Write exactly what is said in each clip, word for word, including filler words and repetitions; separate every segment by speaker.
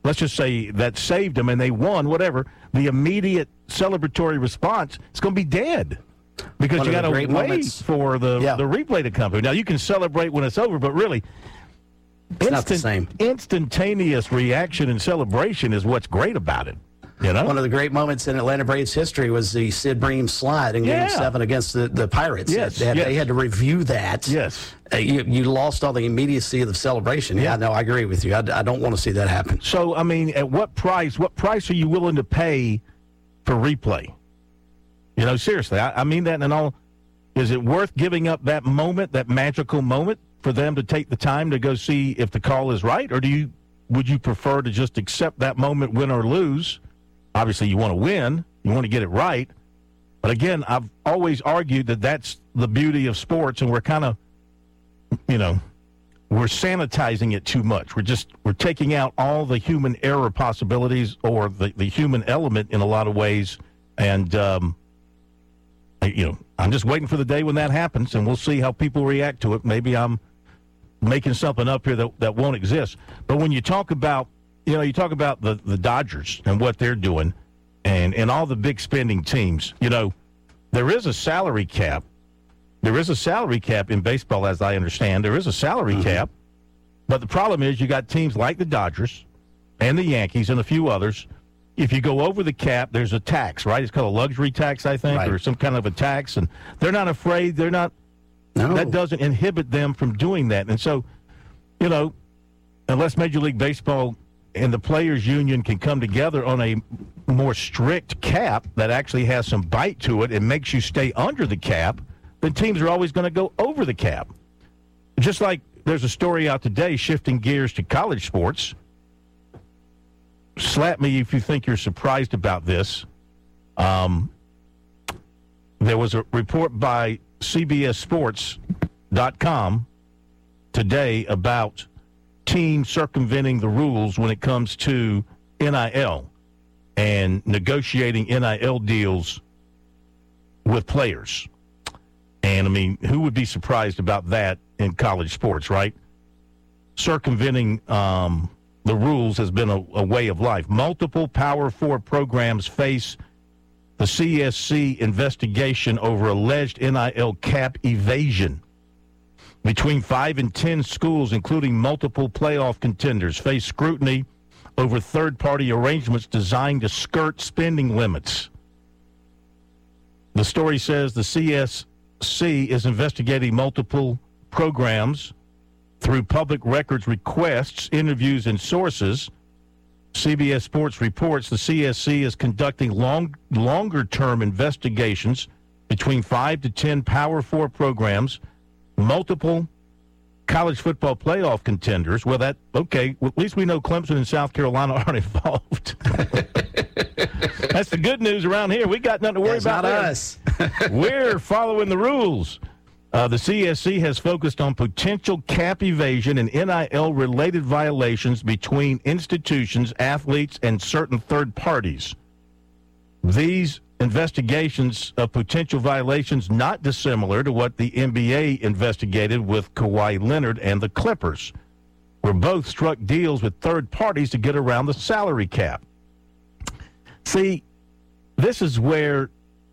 Speaker 1: let's just say that saved them and they won, whatever, the immediate celebratory response is going to be dead because you got to wait moments. for the, yeah. the replay to come through. Now, you can celebrate when it's over, but really,
Speaker 2: it's instant, not the same.
Speaker 1: Instantaneous reaction and celebration is what's great about it. You know?
Speaker 2: One of the great moments in Atlanta Braves history was the Sid Bream slide in
Speaker 1: yeah.
Speaker 2: Game seven against the, the Pirates.
Speaker 1: Yes,
Speaker 2: they, had,
Speaker 1: yes.
Speaker 2: they had to review that.
Speaker 1: Yes.
Speaker 2: Uh, you, you lost all the immediacy of the celebration. Yeah, yeah no, I agree with you. I, I don't want to see that happen.
Speaker 1: So, I mean, at what price, what price are you willing to pay for replay? You know, seriously, I, I mean that in all. Is it worth giving up that moment, that magical moment, for them to take the time to go see if the call is right? Or do you would you prefer to just accept that moment, win or lose? Obviously, you want to win. You want to get it right. But again, I've always argued that that's the beauty of sports, and we're kind of, you know, we're sanitizing it too much. We're just we're taking out all the human error possibilities or the, the human element in a lot of ways. And, um, you know, I'm just waiting for the day when that happens, and we'll see how people react to it. Maybe I'm making something up here that, that won't exist. But when you talk about, you know, you talk about the, the Dodgers and what they're doing and, and all the big spending teams, you know, there is a salary cap. There is a salary cap in baseball, as I understand. There is a salary mm-hmm. cap. But the problem is you got teams like the Dodgers and the Yankees and a few others. If you go over the cap, there's a tax, right? It's called a luxury tax, I think, right. or some kind of a tax. And they're not afraid. They're not. No. That doesn't inhibit them from doing that. And so, you know, unless Major League Baseball and the Players Union can come together on a more strict cap that actually has some bite to it and makes you stay under the cap, then teams are always going to go over the cap. Just like there's a story out today shifting gears to college sports. Slap me if you think you're surprised about this. Um, there was a report by C B S Sports dot com today about teams circumventing the rules when it comes to N I L and negotiating N I L deals with players. And, I mean, who would be surprised about that in college sports, right? Circumventing um, the rules has been a, a way of life. Multiple Power Four programs face the C S C investigation over alleged N I L cap evasion. Between five and ten schools, including multiple playoff contenders, face scrutiny over third-party arrangements designed to skirt spending limits. The story says the C S C is investigating multiple programs through public records requests, interviews, and sources. C B S Sports reports the C S C is conducting long, longer-term investigations between five to ten Power Four programs, multiple college football playoff contenders. Well, that, okay, well, at least we know Clemson and South Carolina aren't involved. That's the good news around here. We got nothing to worry
Speaker 2: That's
Speaker 1: about
Speaker 2: not
Speaker 1: there.
Speaker 2: us.
Speaker 1: We're following the rules. Uh, the C S C has focused on potential cap evasion and N I L-related violations between institutions, athletes, and certain third parties. These investigations of potential violations not dissimilar to what the N B A investigated with Kawhi Leonard and the Clippers, where both struck deals with third parties to get around the salary cap. See, this is where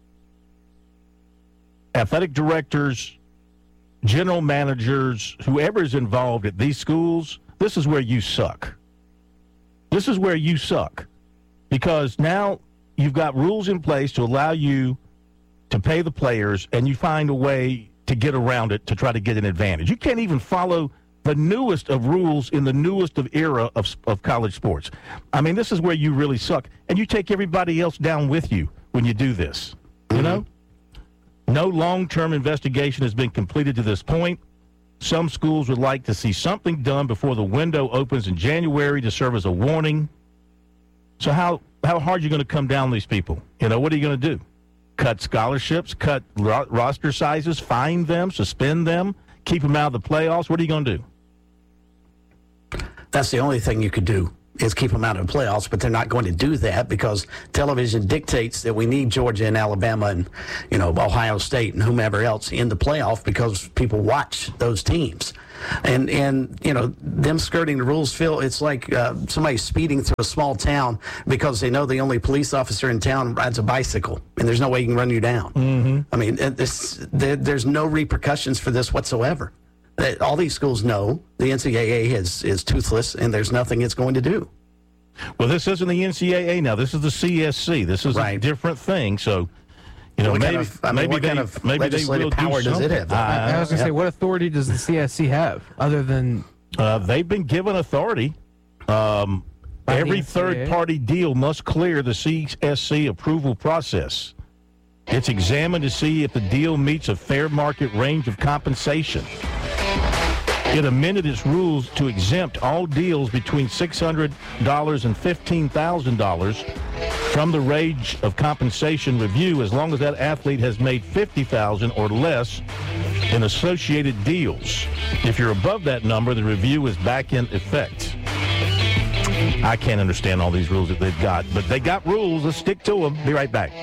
Speaker 1: athletic directors, general managers, whoever is involved at these schools, this is where you suck. This is where you suck. Because now you've got rules in place to allow you to pay the players, and you find a way to get around it to try to get an advantage. You can't even follow the newest of rules in the newest of era of, of college sports. I mean, this is where you really suck. And you take everybody else down with you when you do this. You know? No long-term investigation has been completed to this point. Some schools would like to see something done before the window opens in January to serve as a warning. So how, how hard are you going to come down on these people? You know, what are you going to do? Cut scholarships, cut ro- roster sizes, fine them, suspend them, keep them out of the playoffs? What are you going to do?
Speaker 2: That's the only thing you could do, is keep them out of the playoffs, but they're not going to do that because television dictates that we need Georgia and Alabama and, you know, Ohio State and whomever else in the playoff because people watch those teams. And, and you know, them skirting the rules, Phil, it's like uh, somebody speeding through a small town because they know the only police officer in town rides a bicycle, and there's no way he can run you down. Mm-hmm. I mean, this, there, there's no repercussions for this whatsoever. All these schools know the N C double A is, is toothless, and there's nothing it's going to do.
Speaker 1: Well, this isn't the N C double A now. This is the C S C. This is right. a different thing. So, you know,
Speaker 2: what
Speaker 1: maybe,
Speaker 2: kind of, I mean,
Speaker 1: maybe
Speaker 2: what
Speaker 1: they,
Speaker 2: kind of
Speaker 1: maybe
Speaker 2: legislative
Speaker 1: they will
Speaker 2: power
Speaker 1: do
Speaker 2: does it have?
Speaker 1: Uh,
Speaker 3: I was going to
Speaker 2: yeah.
Speaker 3: say, what authority does the C S C have other than?
Speaker 1: Uh, they've been given authority. Um, every third-party deal must clear the C S C approval process. It's examined to see if the deal meets a fair market range of compensation. It amended its rules to exempt all deals between six hundred dollars and fifteen thousand dollars from the range of compensation review as long as that athlete has made fifty thousand dollars or less in associated deals. If you're above that number, the review is back in effect. I can't understand all these rules that they've got, but they got rules. Let's stick to them. Be right back.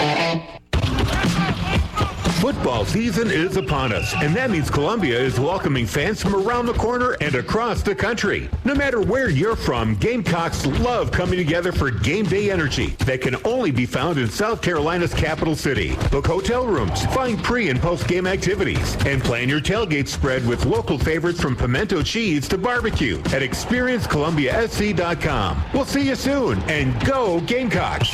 Speaker 4: Football season is upon us, and that means Columbia is welcoming fans from around the corner and across the country. No matter where you're from, Gamecocks love coming together for game day energy that can only be found in South Carolina's capital city. Book hotel rooms, find pre- and post-game activities, and plan your tailgate spread with local favorites from pimento cheese to barbecue at experience columbia s c dot com. We'll see you soon, and go Gamecocks!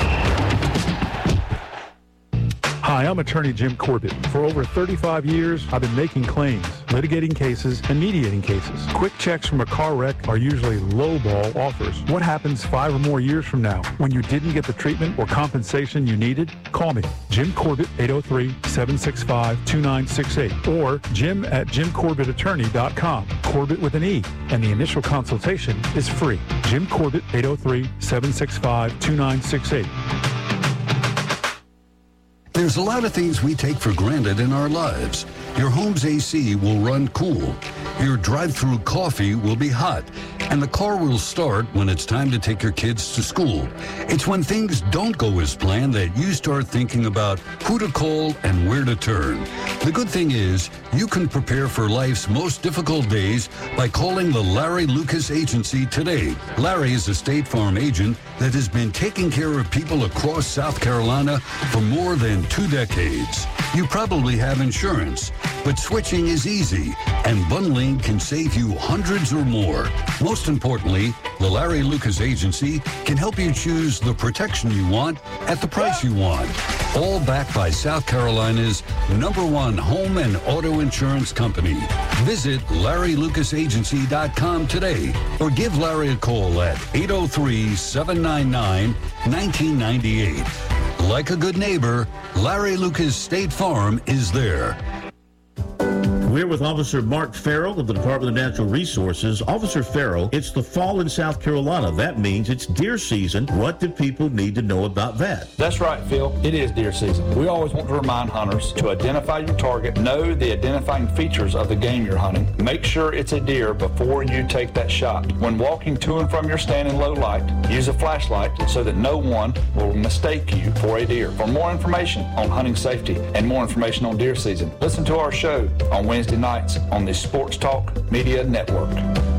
Speaker 5: Hi, I'm attorney Jim Corbett. For over thirty-five years, I've been making claims, litigating cases, and mediating cases. Quick checks from a car wreck are usually lowball offers. What happens five or more years from now when you didn't get the treatment or compensation you needed? Call me, Jim Corbett, eight oh three, seven six five, two nine six eight, or jim at jim corbett attorney dot com. Corbett with an E, and the initial consultation is free. Jim Corbett, eight oh three, seven six five, two nine six eight.
Speaker 6: There's a lot of things we take for granted in our lives. Your home's A C will run cool. Your drive-through coffee will be hot. And the car will start when it's time to take your kids to school. It's when things don't go as planned that you start thinking about who to call and where to turn. The good thing is, you can prepare for life's most difficult days by calling the Larry Lucas Agency today. Larry is a State Farm agent that has been taking care of people across South Carolina for more than two decades. You probably have insurance, but switching is easy, and bundling can save you hundreds or more. Most importantly, the Larry Lucas Agency can help you choose the protection you want at the price you want. All backed by South Carolina's number one home and auto insurance company. Visit larry lucas agency dot com today or give Larry a call at eight oh three, seven nine nine, one nine nine eight. Like a good neighbor, Larry Lucas State Farm is there.
Speaker 7: We're with Officer Mark Farrell of the Department of Natural Resources. Officer Farrell, it's the fall in South Carolina. That means it's deer season. What do people need to know about that?
Speaker 8: That's right, Phil. It is deer season. We always want to remind hunters to identify your target, know the identifying features of the game you're hunting. Make sure it's a deer before you take that shot. When walking to and from your stand in low light, use a flashlight so that no one will mistake you for a deer. For more information on hunting safety and more information on deer season, listen to our show on Wednesday nights on the Sports Talk Media Network.